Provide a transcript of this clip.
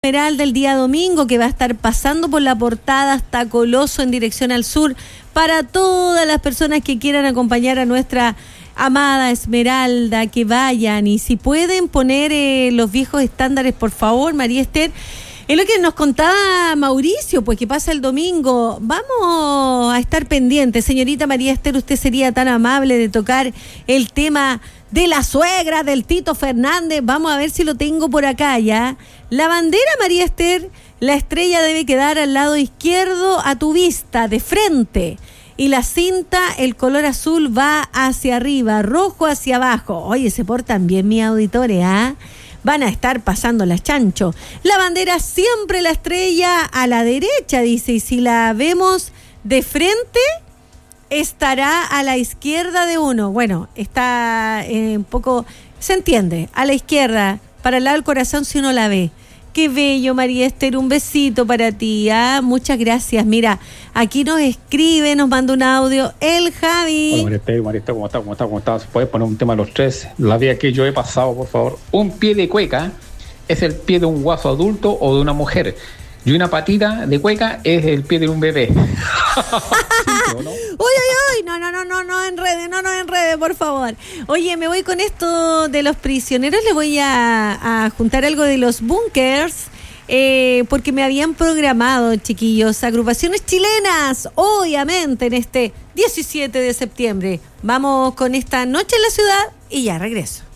Esmeralda el día domingo, que va a estar pasando por la Portada hasta Coloso en dirección al sur, para todas las personas que quieran acompañar a nuestra amada Esmeralda, que vayan, y si pueden poner los viejos estándares, por favor, María Esther. Es lo que nos contaba Mauricio, pues que pasa el domingo. Vamos a estar pendientes. Señorita María Esther, usted sería tan amable de tocar el tema de la suegra del Tito Fernández. Vamos a ver si lo tengo por acá ya. La bandera, María Esther, la estrella debe quedar al lado izquierdo a tu vista, de frente. Y la cinta, el color azul va hacia arriba, rojo hacia abajo. Oye, se portan bien mis auditores, ¿ah? Van a estar pasando las chancho. La bandera siempre la estrella a la derecha, dice, y si la vemos de frente, estará a la izquierda de uno. Bueno, está un poco, se entiende, a la izquierda, para el lado del corazón si uno la ve. Qué bello, María Esther, un besito para ti, ¿ah? Muchas gracias. Mira, aquí nos escribe, nos manda un audio, el Javi. Hola, María Esther, ¿cómo estás? ¿Puedes poner un tema a los tres? La vida que yo he pasado, por favor. Un pie de cueca es el pie de un guaso adulto o de una mujer. Y una patita de cueca es el pie de un bebé. ¿Sí, o no? Uy, no enrede, por favor. Oye, me voy con esto de los prisioneros, le voy a juntar algo de los bunkers, porque me habían programado, chiquillos, agrupaciones chilenas, obviamente, en este 17 de septiembre. Vamos con esta noche en la ciudad y ya regreso.